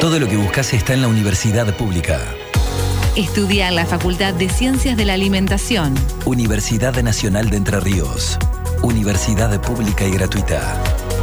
Todo lo que buscas está en la Universidad Pública. Estudia en la Facultad de Ciencias de la Alimentación. Universidad Nacional de Entre Ríos. Universidad pública y gratuita.